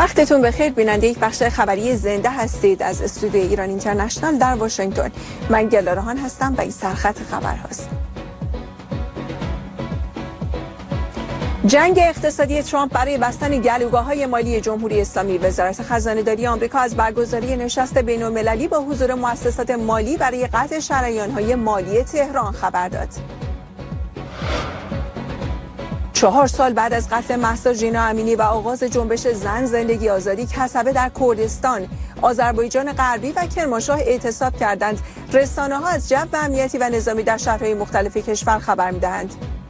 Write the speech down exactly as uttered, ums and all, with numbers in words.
وقتتون بخیر بیننده یک بخش خبری زنده هستید از استودیوی ایران اینترنشنال در واشنگتن. من گلارهان هستم و این سرخط خبر هست. جنگ اقتصادی ترامپ برای بستن گلوگاه‌های مالی جمهوری اسلامی. وزارت خزانه‌داری آمریکا از برگزاری نشست بین‌المللی با حضور مؤسسات مالی برای قطع شریان‌های مالی تهران خبر داد. چهار سال بعد از قتل مهسا ژینا امینی و آغاز جنبش زن زندگی آزادی، کسبه در کردستان، آذربایجان غربی و کرمانشاه اعتصاب کردند. رسانه‌ها از جو امنیتی و نظامی در شهرهای مختلف کشور خبر می‌دهند.